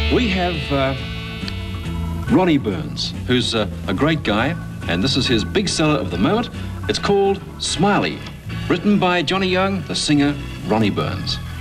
We have Ronnie Burns, who's a great guy, and this is his big seller of the moment. It's called Smiley, written by Johnny Young, the singer Ronnie Burns.